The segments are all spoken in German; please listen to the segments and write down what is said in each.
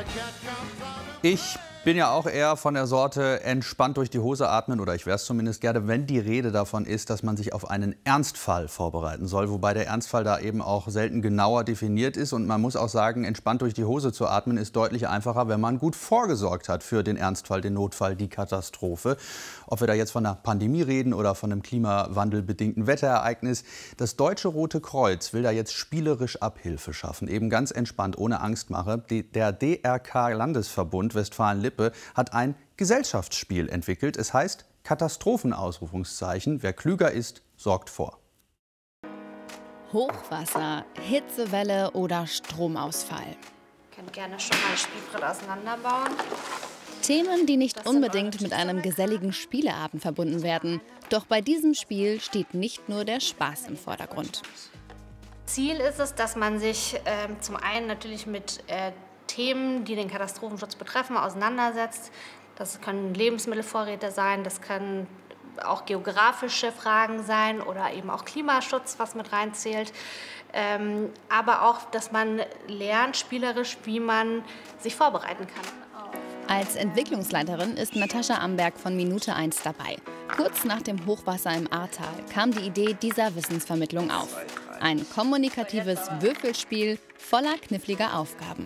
Ich bin ja auch eher von der Sorte entspannt durch die Hose atmen, oder ich wäre es zumindest gerne, wenn die Rede davon ist, dass man sich auf einen Ernstfall vorbereiten soll, wobei der Ernstfall da eben auch selten genauer definiert ist. Und man muss auch sagen, entspannt durch die Hose zu atmen ist deutlich einfacher, wenn man gut vorgesorgt hat für den Ernstfall, den Notfall, die Katastrophe. Ob wir da jetzt von einer Pandemie reden oder von einem klimawandelbedingten Wetterereignis. Das Deutsche Rote Kreuz will da jetzt spielerisch Abhilfe schaffen, eben ganz entspannt, ohne Angstmache. Der DRK-Landesverbund Westfalen-Lippe hat ein Gesellschaftsspiel entwickelt. Es heißt Katastrophenausrufungszeichen. Wer klüger ist, sorgt vor. Hochwasser, Hitzewelle oder Stromausfall. Ihr könnt gerne schon mal das Spielbrett auseinanderbauen. Themen, die nicht unbedingt mit einem geselligen Spieleabend verbunden werden. Doch bei diesem Spiel steht nicht nur der Spaß im Vordergrund. Ziel ist es, dass man sich zum einen natürlich mit Themen, die den Katastrophenschutz betreffen, auseinandersetzt. Das können Lebensmittelvorräte sein, das können auch geografische Fragen sein oder eben auch Klimaschutz, was mit reinzählt. Aber auch, dass man lernt, spielerisch, wie man sich vorbereiten kann. Als Entwicklungsleiterin ist Natascha Amberg von Minute 1 dabei. Kurz nach dem Hochwasser im Ahrtal kam die Idee dieser Wissensvermittlung auf. Ein kommunikatives Würfelspiel voller kniffliger Aufgaben.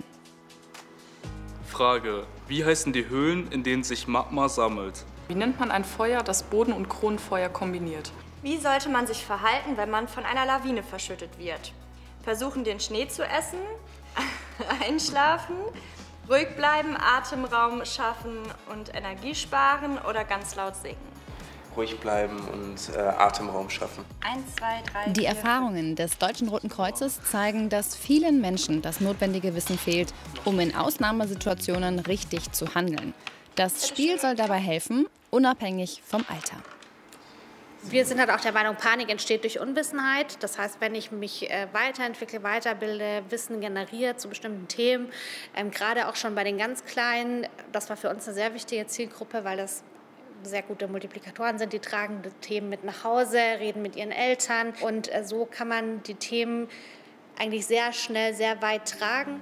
Frage: Wie heißen die Höhlen, in denen sich Magma sammelt? Wie nennt man ein Feuer, das Boden- und Kronenfeuer kombiniert? Wie sollte man sich verhalten, wenn man von einer Lawine verschüttet wird? Versuchen, den Schnee zu essen, einschlafen, ruhig bleiben, Atemraum schaffen und Energie sparen oder ganz laut singen? Ruhig bleiben und Atemraum schaffen. 1, 2, 3, Die Erfahrungen des Deutschen Roten Kreuzes zeigen, dass vielen Menschen das notwendige Wissen fehlt, um in Ausnahmesituationen richtig zu handeln. Das Spiel soll dabei helfen, unabhängig vom Alter. Wir sind halt auch der Meinung, Panik entsteht durch Unwissenheit. Das heißt, wenn ich mich weiterentwickle, weiterbilde, Wissen generiere zu bestimmten Themen, gerade auch schon bei den ganz Kleinen, das war für uns eine sehr wichtige Zielgruppe, weil das sehr gute Multiplikatoren sind, die tragen die Themen mit nach Hause, reden mit ihren Eltern und so kann man die Themen eigentlich sehr schnell, sehr weit tragen.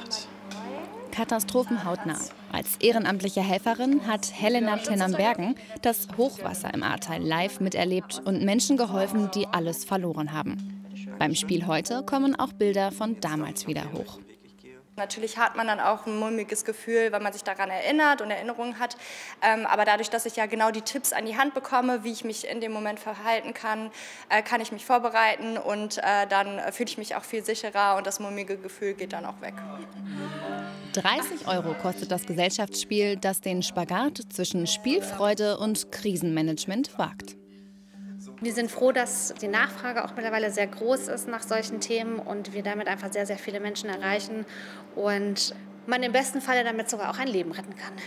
Katastrophen hautnah. Als ehrenamtliche Helferin hat Helena Tennam-Bergen das Hochwasser im Ahrtal live miterlebt und Menschen geholfen, die alles verloren haben. Beim Spiel heute kommen auch Bilder von damals wieder hoch. Natürlich hat man dann auch ein mulmiges Gefühl, weil man sich daran erinnert und Erinnerungen hat. Aber dadurch, dass ich ja genau die Tipps an die Hand bekomme, wie ich mich in dem Moment verhalten kann, kann ich mich vorbereiten und dann fühle ich mich auch viel sicherer und das mulmige Gefühl geht dann auch weg. 30 € kostet das Gesellschaftsspiel, das den Spagat zwischen Spielfreude und Krisenmanagement wagt. Wir sind froh, dass die Nachfrage auch mittlerweile sehr groß ist nach solchen Themen und wir damit einfach sehr, sehr viele Menschen erreichen und man im besten Falle damit sogar auch ein Leben retten kann.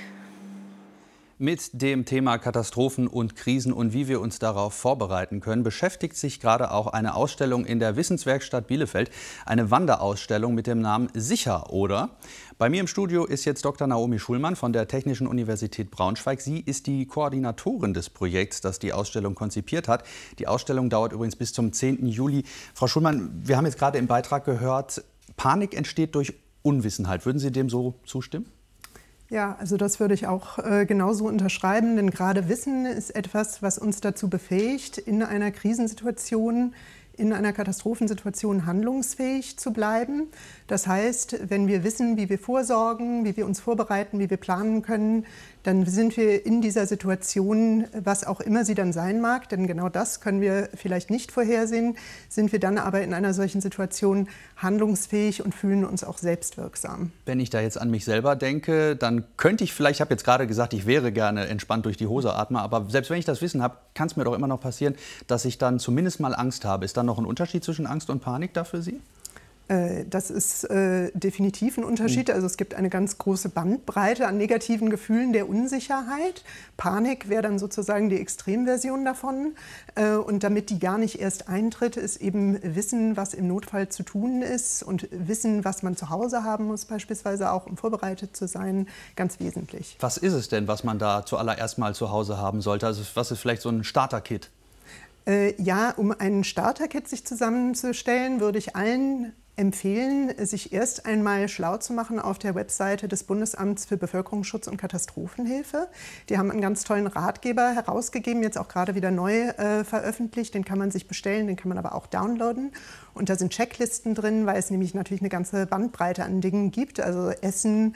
Mit dem Thema Katastrophen und Krisen und wie wir uns darauf vorbereiten können, beschäftigt sich gerade auch eine Ausstellung in der Wissenswerkstatt Bielefeld. Eine Wanderausstellung mit dem Namen Sicher, oder? Bei mir im Studio ist jetzt Dr. Naomi Schulmann von der Technischen Universität Braunschweig. Sie ist die Koordinatorin des Projekts, das die Ausstellung konzipiert hat. Die Ausstellung dauert übrigens bis zum 10. Juli. Frau Schulmann, wir haben jetzt gerade im Beitrag gehört, Panik entsteht durch Unwissenheit. Würden Sie dem so zustimmen? Ja, also das würde ich auch genauso unterschreiben, denn gerade Wissen ist etwas, was uns dazu befähigt, in einer Krisensituation, in einer Katastrophensituation handlungsfähig zu bleiben. Das heißt, wenn wir wissen, wie wir vorsorgen, wie wir uns vorbereiten, wie wir planen können, dann sind wir in dieser Situation, was auch immer sie dann sein mag, denn genau das können wir vielleicht nicht vorhersehen, sind wir dann aber in einer solchen Situation handlungsfähig und fühlen uns auch selbstwirksam. Wenn ich da jetzt an mich selber denke, dann könnte ich vielleicht, ich habe jetzt gerade gesagt, ich wäre gerne entspannt durch die Hose atmen, aber selbst wenn ich das Wissen habe, kann es mir doch immer noch passieren, dass ich dann zumindest mal Angst habe. Ist dann noch ein Unterschied zwischen Angst und Panik da für Sie? Das ist definitiv ein Unterschied. Also es gibt eine ganz große Bandbreite an negativen Gefühlen der Unsicherheit. Panik wäre dann sozusagen die Extremversion davon. Und damit die gar nicht erst eintritt, ist eben Wissen, was im Notfall zu tun ist und Wissen, was man zu Hause haben muss, beispielsweise auch, um vorbereitet zu sein, ganz wesentlich. Was ist es denn, was man da zuallererst mal zu Hause haben sollte? Also was ist vielleicht so ein Starter-Kit? Ja, um ein Starter-Kit sich zusammenzustellen, würde ich allen empfehlen, sich erst einmal schlau zu machen auf der Webseite des Bundesamts für Bevölkerungsschutz und Katastrophenhilfe. Die haben einen ganz tollen Ratgeber herausgegeben, jetzt auch gerade wieder neu veröffentlicht. Den kann man sich bestellen, den kann man aber auch downloaden. Und da sind Checklisten drin, weil es nämlich natürlich eine ganze Bandbreite an Dingen gibt. Also Essen,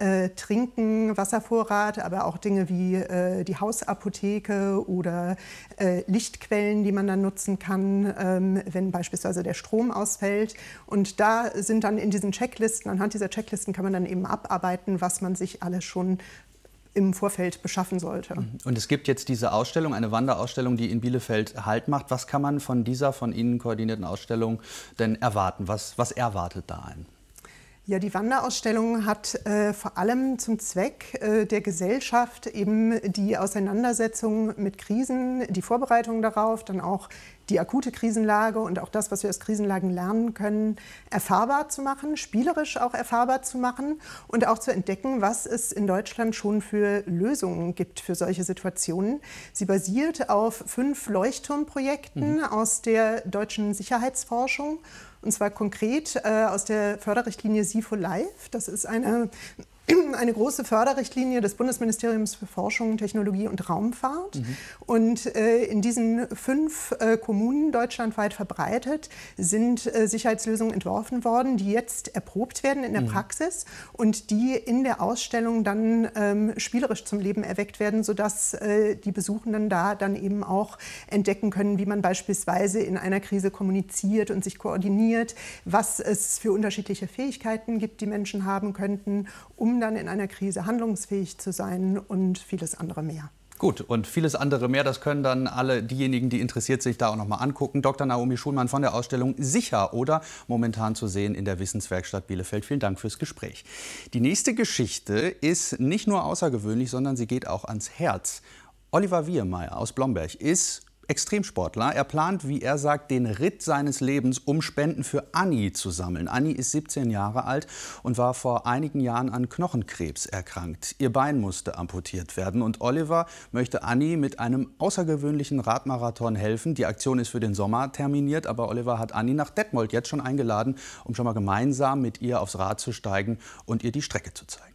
Trinken, Wasservorrat, aber auch Dinge wie die Hausapotheke oder Lichtquellen, die man dann nutzen kann, wenn beispielsweise der Strom ausfällt. Und da sind dann in diesen Checklisten, anhand dieser Checklisten kann man dann eben abarbeiten, was man sich alles schon im Vorfeld beschaffen sollte. Und es gibt jetzt diese Ausstellung, eine Wanderausstellung, die in Bielefeld Halt macht. Was kann man von dieser von Ihnen koordinierten Ausstellung denn erwarten? Was erwartet da einen? Ja, die Wanderausstellung hat vor allem zum Zweck der Gesellschaft eben die Auseinandersetzung mit Krisen, die Vorbereitung darauf, dann auch die akute Krisenlage und auch das, was wir aus Krisenlagen lernen können, erfahrbar zu machen, spielerisch auch erfahrbar zu machen und auch zu entdecken, was es in Deutschland schon für Lösungen gibt für solche Situationen. Sie basiert auf 5 Leuchtturmprojekten aus der deutschen Sicherheitsforschung. Und zwar konkret aus der Förderrichtlinie Sie4Life. Das ist eine große Förderrichtlinie des Bundesministeriums für Forschung, Technologie und Raumfahrt. Und in diesen 5 Kommunen deutschlandweit verbreitet sind Sicherheitslösungen entworfen worden, die jetzt erprobt werden in der Praxis und die in der Ausstellung dann spielerisch zum Leben erweckt werden, sodass die Besuchenden da dann eben auch entdecken können, wie man beispielsweise in einer Krise kommuniziert und sich koordiniert, was es für unterschiedliche Fähigkeiten gibt, die Menschen haben könnten, um dann in einer Krise handlungsfähig zu sein und vieles andere mehr. Gut, und vieles andere mehr, das können dann alle diejenigen, die interessiert sich da auch noch mal angucken. Dr. Naomi Schulmann von der Ausstellung Sicher oder momentan zu sehen in der Wissenswerkstatt Bielefeld. Vielen Dank fürs Gespräch. Die nächste Geschichte ist nicht nur außergewöhnlich, sondern sie geht auch ans Herz. Oliver Wiehemeyer aus Blomberg ist Extremsportler. Er plant, wie er sagt, den Ritt seines Lebens, um Spenden für Anni zu sammeln. Anni ist 17 Jahre alt und war vor einigen Jahren an Knochenkrebs erkrankt. Ihr Bein musste amputiert werden und Oliver möchte Anni mit einem außergewöhnlichen Radmarathon helfen. Die Aktion ist für den Sommer terminiert, aber Oliver hat Anni nach Detmold jetzt schon eingeladen, um schon mal gemeinsam mit ihr aufs Rad zu steigen und ihr die Strecke zu zeigen.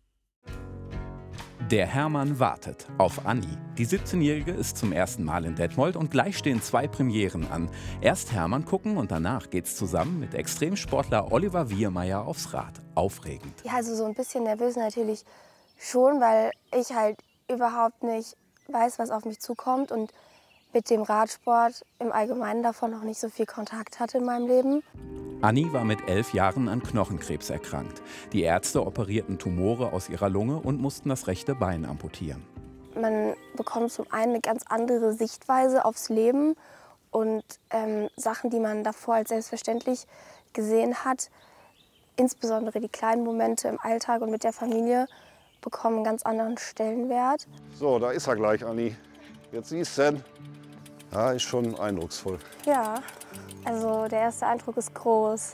Der Hermann wartet auf Anni. Die 17-Jährige ist zum ersten Mal in Detmold und gleich stehen 2 Premieren an. Erst Hermann gucken und danach geht's zusammen mit Extremsportler Oliver Wiehemeyer aufs Rad. Aufregend. Ja, also so ein bisschen nervös natürlich schon, weil ich halt überhaupt nicht weiß, was auf mich zukommt und mit dem Radsport im Allgemeinen davon noch nicht so viel Kontakt hatte in meinem Leben. Anni war mit 11 Jahren an Knochenkrebs erkrankt. Die Ärzte operierten Tumore aus ihrer Lunge und mussten das rechte Bein amputieren. Man bekommt zum einen eine ganz andere Sichtweise aufs Leben und Sachen, die man davor als selbstverständlich gesehen hat, insbesondere die kleinen Momente im Alltag und mit der Familie, bekommen einen ganz anderen Stellenwert. So, da ist er gleich, Anni. Jetzt siehst du ihn. Ja, ist schon eindrucksvoll. Ja, also der erste Eindruck ist groß.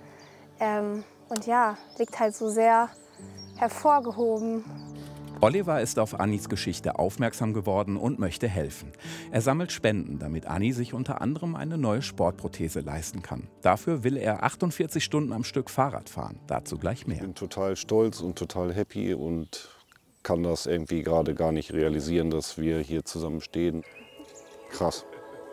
Und ja, liegt halt so sehr hervorgehoben. Oliver ist auf Annis Geschichte aufmerksam geworden und möchte helfen. Er sammelt Spenden, damit Anni sich unter anderem eine neue Sportprothese leisten kann. Dafür will er 48 Stunden am Stück Fahrrad fahren. Dazu gleich mehr. Ich bin total stolz und total happy und kann das irgendwie gerade gar nicht realisieren, dass wir hier zusammen stehen. Krass.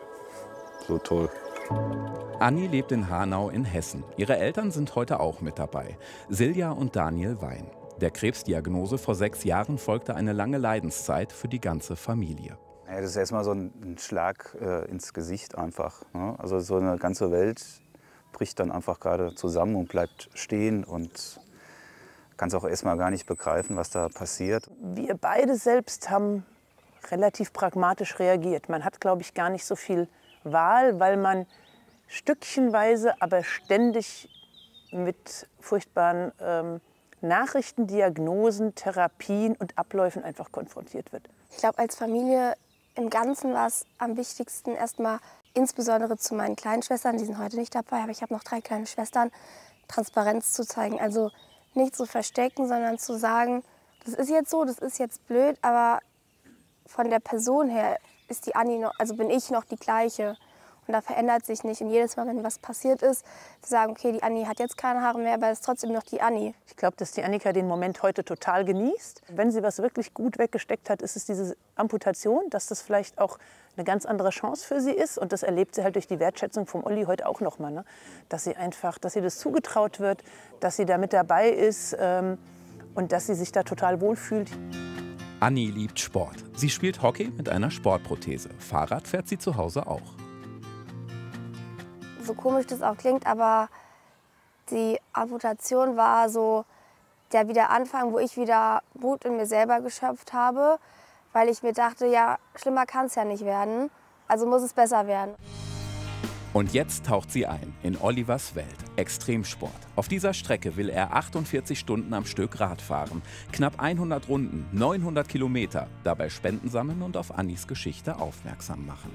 So toll. Anni lebt in Hanau in Hessen. Ihre Eltern sind heute auch mit dabei. Silja und Daniel Wein. Der Krebsdiagnose vor 6 Jahren folgte eine lange Leidenszeit für die ganze Familie. Ja, das ist erstmal so ein Schlag ins Gesicht einfach. Ne? Also so eine ganze Welt bricht dann einfach gerade zusammen und bleibt stehen und kann es auch erstmal gar nicht begreifen, was da passiert. Wir beide selbst haben relativ pragmatisch reagiert. Man hat, glaube ich, gar nicht so viel Wahl, weil man stückchenweise, aber ständig mit furchtbaren Nachrichten, Diagnosen, Therapien und Abläufen einfach konfrontiert wird. Ich glaube, als Familie im Ganzen war es am wichtigsten, erstmal insbesondere zu meinen kleinen Schwestern, die sind heute nicht dabei, aber ich habe noch 3 kleine Schwestern, Transparenz zu zeigen. Also nicht zu verstecken, sondern zu sagen, das ist jetzt so, das ist jetzt blöd, aber von der Person her ist die Anni noch, also bin ich noch die gleiche. Und da verändert sich nicht. Und jedes Mal, wenn was passiert ist, zu sagen, okay, die Anni hat jetzt keine Haare mehr, aber es ist trotzdem noch die Anni. Ich glaube, dass die Annika den Moment heute total genießt. Wenn sie was wirklich gut weggesteckt hat, ist es diese Amputation, dass das vielleicht auch eine ganz andere Chance für sie ist. Und das erlebt sie halt durch die Wertschätzung vom Olli heute auch noch mal, ne? Dass sie das zugetraut wird, dass sie da mit dabei ist und dass sie sich da total wohlfühlt. Anni liebt Sport. Sie spielt Hockey mit einer Sportprothese. Fahrrad fährt sie zu Hause auch. So komisch das auch klingt, aber die Amputation war so der Wiederanfang, wo ich wieder Mut in mir selber geschöpft habe, weil ich mir dachte, ja, schlimmer kann es ja nicht werden, also muss es besser werden. Und jetzt taucht sie ein in Olivers Welt, Extremsport. Auf dieser Strecke will er 48 Stunden am Stück Rad fahren. Knapp 100 Runden, 900 Kilometer. Dabei Spenden sammeln und auf Annis Geschichte aufmerksam machen.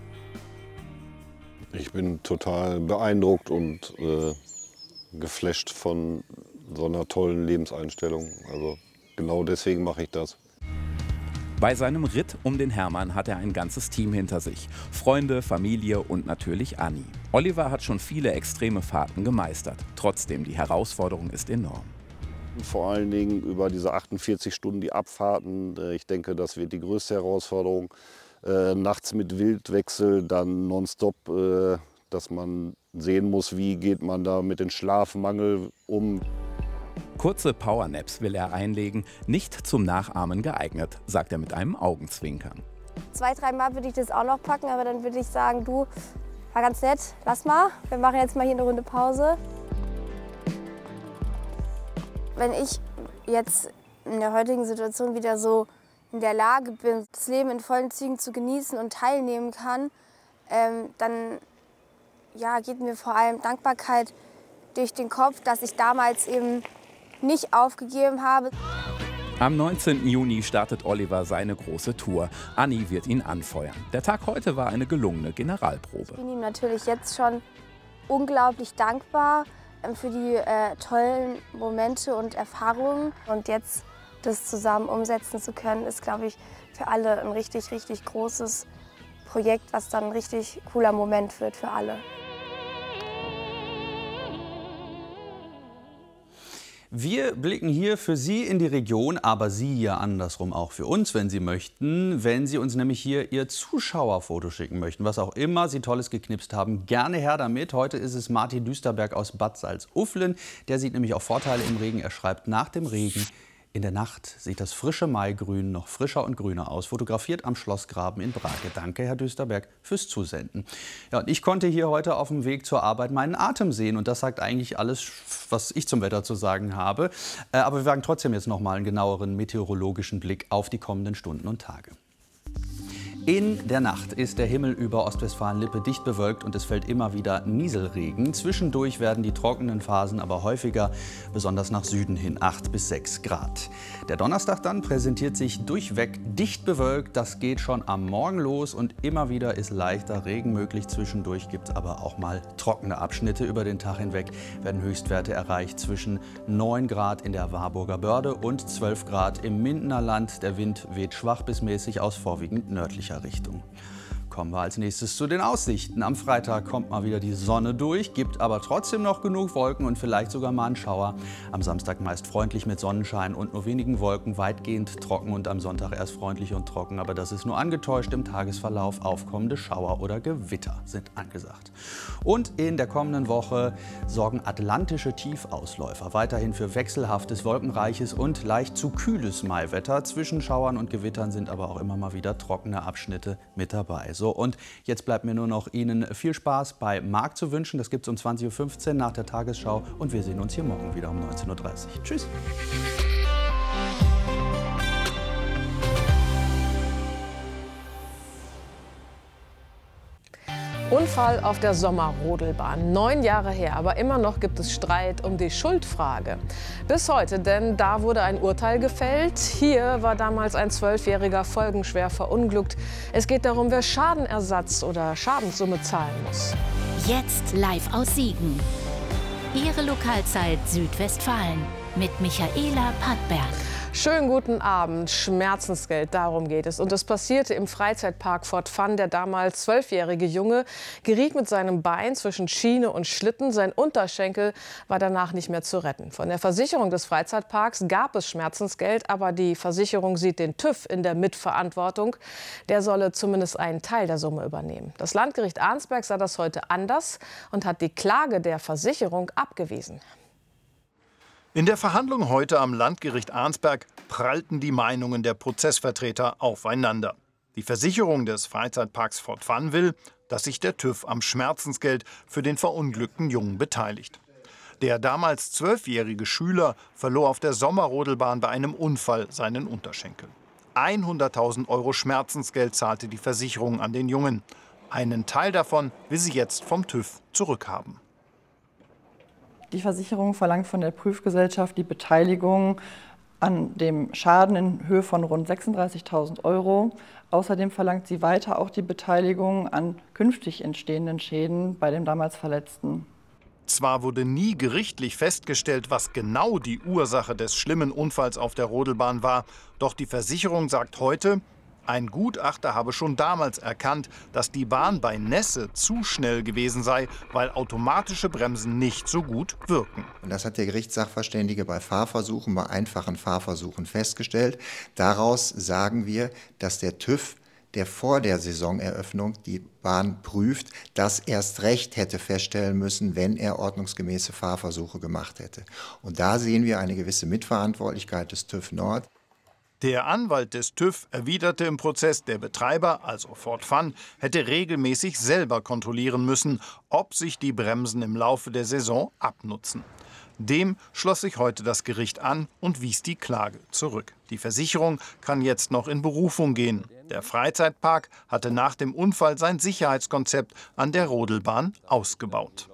Ich bin total beeindruckt und geflasht von so einer tollen Lebenseinstellung. Also genau deswegen mache ich das. Bei seinem Ritt um den Hermann hat er ein ganzes Team hinter sich. Freunde, Familie und natürlich Anni. Oliver hat schon viele extreme Fahrten gemeistert. Trotzdem, die Herausforderung ist enorm. Vor allen Dingen über diese 48 Stunden die Abfahrten. Ich denke, das wird die größte Herausforderung. Nachts mit Wildwechsel, dann nonstop, dass man sehen muss, wie geht man da mit dem Schlafmangel um. Kurze Powernaps will er einlegen, nicht zum Nachahmen geeignet, sagt er mit einem Augenzwinkern. 2-3 Mal würde ich das auch noch packen, aber dann würde ich sagen, du, war ganz nett, lass mal, wir machen jetzt mal hier eine Runde Pause. Wenn ich jetzt in der heutigen Situation wieder so in der Lage bin, das Leben in vollen Zügen zu genießen und teilnehmen kann, dann ja, geht mir vor allem Dankbarkeit durch den Kopf, dass ich damals eben nicht aufgegeben habe. Am 19. Juni startet Oliver seine große Tour. Anni wird ihn anfeuern. Der Tag heute war eine gelungene Generalprobe. Ich bin ihm natürlich jetzt schon unglaublich dankbar für die tollen Momente und Erfahrungen. Und jetzt das zusammen umsetzen zu können, ist, glaube ich, für alle ein richtig, richtig großes Projekt, was dann ein richtig cooler Moment wird für alle. Wir blicken hier für Sie in die Region, aber Sie ja andersrum auch für uns, wenn Sie möchten. Wenn Sie uns nämlich hier Ihr Zuschauerfoto schicken möchten, was auch immer Sie Tolles geknipst haben, gerne her damit. Heute ist es Martin Düsterberg aus Bad Salzuflen. Der sieht nämlich auch Vorteile im Regen. Er schreibt, nach dem Regen in der Nacht sieht das frische Maigrün noch frischer und grüner aus. Fotografiert am Schlossgraben in Brake. Danke, Herr Düsterberg, fürs Zusenden. Ja, und ich konnte hier heute auf dem Weg zur Arbeit meinen Atem sehen. Und das sagt eigentlich alles, was ich zum Wetter zu sagen habe. Aber wir wagen trotzdem jetzt noch mal einen genaueren meteorologischen Blick auf die kommenden Stunden und Tage. In der Nacht ist der Himmel über Ostwestfalen-Lippe dicht bewölkt und es fällt immer wieder Nieselregen. Zwischendurch werden die trockenen Phasen aber häufiger, besonders nach Süden hin 8 bis 6 Grad. Der Donnerstag dann präsentiert sich durchweg dicht bewölkt. Das geht schon am Morgen los und immer wieder ist leichter Regen möglich. Zwischendurch gibt es aber auch mal trockene Abschnitte. Über den Tag hinweg werden Höchstwerte erreicht zwischen 9 Grad in der Warburger Börde und 12 Grad im Mindener Land. Der Wind weht schwach bis mäßig aus vorwiegend nördlicher Richtung. Kommen wir als nächstes zu den Aussichten. Am Freitag kommt mal wieder die Sonne durch, gibt aber trotzdem noch genug Wolken und vielleicht sogar mal einen Schauer. Am Samstag meist freundlich mit Sonnenschein und nur wenigen Wolken, weitgehend trocken und am Sonntag erst freundlich und trocken. Aber das ist nur angetäuscht im Tagesverlauf. Aufkommende Schauer oder Gewitter sind angesagt. Und in der kommenden Woche sorgen atlantische Tiefausläufer weiterhin für wechselhaftes, wolkenreiches und leicht zu kühles Maiwetter. Zwischen Schauern und Gewittern sind aber auch immer mal wieder trockene Abschnitte mit dabei. So, und jetzt bleibt mir nur noch Ihnen viel Spaß bei Marc zu wünschen. Das gibt es um 20:15 Uhr nach der Tagesschau und wir sehen uns hier morgen wieder um 19:30 Uhr. Tschüss. Unfall auf der Sommerrodelbahn. 9 Jahre her, aber immer noch gibt es Streit um die Schuldfrage. Bis heute, denn da wurde ein Urteil gefällt. Hier war damals ein 12-Jähriger folgenschwer verunglückt. Es geht darum, wer Schadenersatz oder Schadenssumme zahlen muss. Jetzt live aus Siegen. Ihre Lokalzeit Südwestfalen mit Michaela Pattberg. Schönen guten Abend. Schmerzensgeld, darum geht es. Und es passierte im Freizeitpark Fort Fun. Der damals 12-jährige Junge geriet mit seinem Bein zwischen Schiene und Schlitten. Sein Unterschenkel war danach nicht mehr zu retten. Von der Versicherung des Freizeitparks gab es Schmerzensgeld, aber die Versicherung sieht den TÜV in der Mitverantwortung. Der solle zumindest einen Teil der Summe übernehmen. Das Landgericht Arnsberg sah das heute anders und hat die Klage der Versicherung abgewiesen. In der Verhandlung heute am Landgericht Arnsberg prallten die Meinungen der Prozessvertreter aufeinander. Die Versicherung des Freizeitparks Fort Fun will, dass sich der TÜV am Schmerzensgeld für den verunglückten Jungen beteiligt. Der damals 12-jährige Schüler verlor auf der Sommerrodelbahn bei einem Unfall seinen Unterschenkel. 100.000 € Schmerzensgeld zahlte die Versicherung an den Jungen. Einen Teil davon will sie jetzt vom TÜV zurückhaben. Die Versicherung verlangt von der Prüfgesellschaft die Beteiligung an dem Schaden in Höhe von rund 36.000 €. Außerdem verlangt sie weiter auch die Beteiligung an künftig entstehenden Schäden bei dem damals Verletzten. Zwar wurde nie gerichtlich festgestellt, was genau die Ursache des schlimmen Unfalls auf der Rodelbahn war, doch die Versicherung sagt heute, ein Gutachter habe schon damals erkannt, dass die Bahn bei Nässe zu schnell gewesen sei, weil automatische Bremsen nicht so gut wirken. Und das hat der Gerichtssachverständige bei Fahrversuchen, bei einfachen Fahrversuchen festgestellt. Daraus sagen wir, dass der TÜV, der vor der Saisoneröffnung die Bahn prüft, das erst recht hätte feststellen müssen, wenn er ordnungsgemäße Fahrversuche gemacht hätte. Und da sehen wir eine gewisse Mitverantwortlichkeit des TÜV Nord. Der Anwalt des TÜV erwiderte im Prozess, der Betreiber, also Fort Fun, hätte regelmäßig selber kontrollieren müssen, ob sich die Bremsen im Laufe der Saison abnutzen. Dem schloss sich heute das Gericht an und wies die Klage zurück. Die Versicherung kann jetzt noch in Berufung gehen. Der Freizeitpark hatte nach dem Unfall sein Sicherheitskonzept an der Rodelbahn ausgebaut.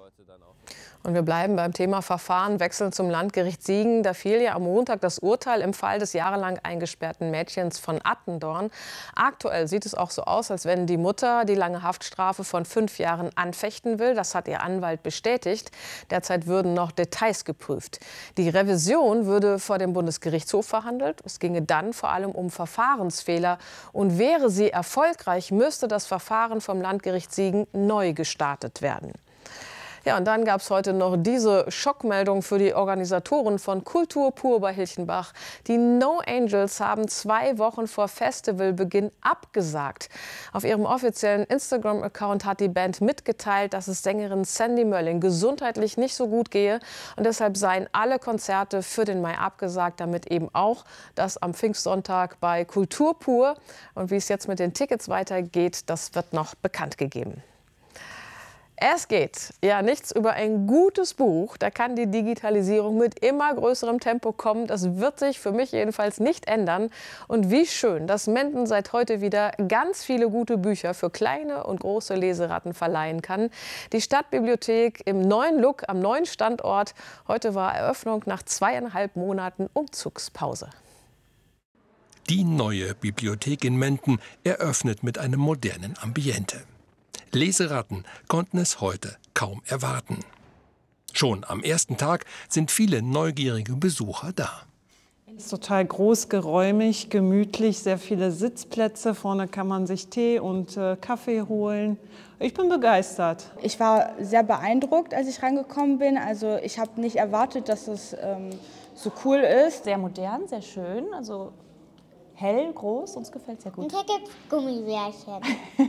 Und wir bleiben beim Thema Verfahren, wechseln zum Landgericht Siegen. Da fiel ja am Montag das Urteil im Fall des jahrelang eingesperrten Mädchens von Attendorn. Aktuell sieht es auch so aus, als wenn die Mutter die lange Haftstrafe von 5 Jahren anfechten will. Das hat ihr Anwalt bestätigt. Derzeit würden noch Details geprüft. Die Revision würde vor dem Bundesgerichtshof verhandelt. Es ginge dann vor allem um Verfahrensfehler. Und wäre sie erfolgreich, müsste das Verfahren vom Landgericht Siegen neu gestartet werden. Ja, und dann gab es heute noch diese Schockmeldung für die Organisatoren von Kultur pur bei Hilchenbach. Die No Angels haben 2 Wochen vor Festivalbeginn abgesagt. Auf ihrem offiziellen Instagram-Account hat die Band mitgeteilt, dass es Sängerin Sandy Mölling gesundheitlich nicht so gut gehe. Und deshalb seien alle Konzerte für den Mai abgesagt, damit eben auch das am Pfingstsonntag bei Kultur pur. Und wie es jetzt mit den Tickets weitergeht, das wird noch bekannt gegeben. Es geht ja nichts über ein gutes Buch. Da kann die Digitalisierung mit immer größerem Tempo kommen. Das wird sich für mich jedenfalls nicht ändern. Und wie schön, dass Menden seit heute wieder ganz viele gute Bücher für kleine und große Leseratten verleihen kann. Die Stadtbibliothek im neuen Look am neuen Standort. Heute war Eröffnung nach 2,5 Monaten Umzugspause. Die neue Bibliothek in Menden eröffnet mit einem modernen Ambiente. Leseratten konnten es heute kaum erwarten. Schon am ersten Tag sind viele neugierige Besucher da. Es ist total groß, geräumig, gemütlich, sehr viele Sitzplätze. Vorne kann man sich Tee und Kaffee holen. Ich bin begeistert. Ich war sehr beeindruckt, als ich reingekommen bin. Also ich habe nicht erwartet, dass es so cool ist. Sehr modern, sehr schön, also hell, groß, uns gefällt es sehr gut. Und hier gibt es Gummibärchen.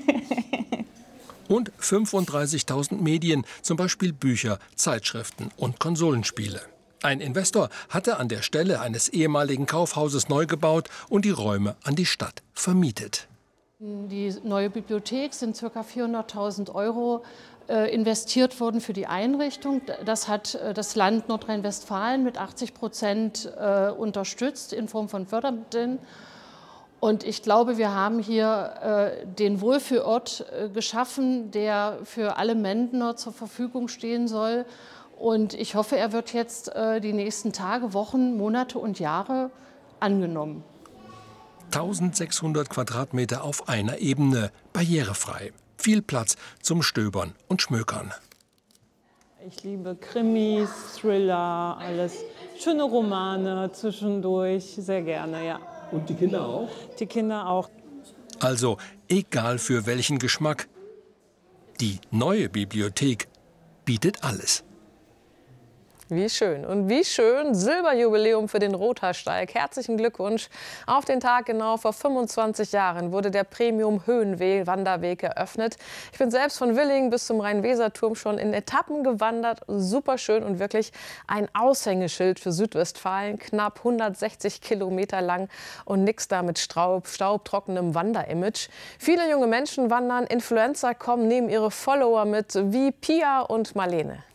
Und 35.000 Medien, zum Beispiel Bücher, Zeitschriften und Konsolenspiele. Ein Investor hatte an der Stelle eines ehemaligen Kaufhauses neu gebaut und die Räume an die Stadt vermietet. Die neue Bibliothek sind ca. 400.000 € investiert worden für die Einrichtung. Das hat das Land Nordrhein-Westfalen mit 80% unterstützt in Form von Fördermitteln. Und ich glaube, wir haben hier den Wohlfühlort geschaffen, der für alle Mendener zur Verfügung stehen soll. Und ich hoffe, er wird jetzt die nächsten Tage, Wochen, Monate und Jahre angenommen. 1600 Quadratmeter auf einer Ebene, barrierefrei. Viel Platz zum Stöbern und Schmökern. Ich liebe Krimis, Thriller, alles liest schöne Romane zwischendurch, sehr gerne, ja. Und die Kinder auch? Die Kinder auch. Also, egal für welchen Geschmack, die neue Bibliothek bietet alles. Wie schön. Und wie schön, Silberjubiläum für den Rothaarsteig. Herzlichen Glückwunsch. Auf den Tag genau vor 25 Jahren wurde der Premium-Höhenwanderweg eröffnet. Ich bin selbst von Willingen bis zum Rhein-Weser-Turm schon in Etappen gewandert. Super schön und wirklich ein Aushängeschild für Südwestfalen. Knapp 160 Kilometer lang und nix da mit staubtrockenem Wanderimage. Viele junge Menschen wandern. Influencer kommen, nehmen ihre Follower mit, wie Pia und Marlene.